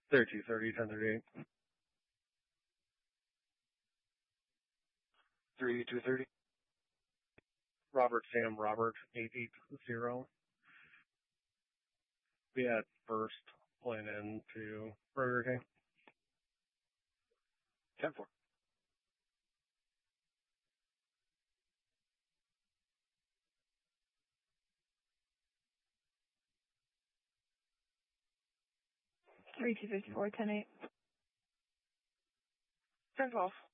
3230, 1038. 3230. Robert Sam Robert 880. Be at first plane into Burger King. 10-4. Three 254, 10-8. 10-12.